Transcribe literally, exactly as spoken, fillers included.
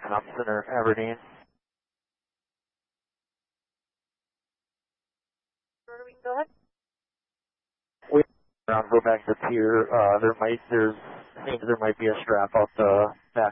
and I'm Center Aberdeen. Go ahead. We around, go back to the pier. Uh, there might, there's, seems there might be a strap off the back